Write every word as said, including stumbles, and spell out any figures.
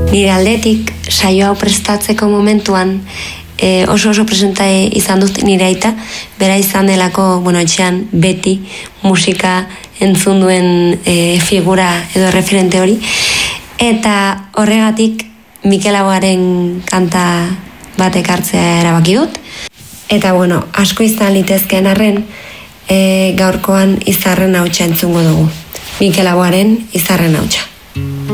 Nire aldetik, saio hau prestatzeko momentuan, e, oso oso presenta izan dut nire aita, bera izan delako, bueno, etxean beti musika entzun duen e, figura edo referente hori, eta horregatik Mikel Laboaren kanta bat ekartzea erabaki dut, eta bueno, asko izan litezkeen arren, e, gaurkoan Izarren hautsa entzungo dugu. Mikel Laboaren Izarren hautsa.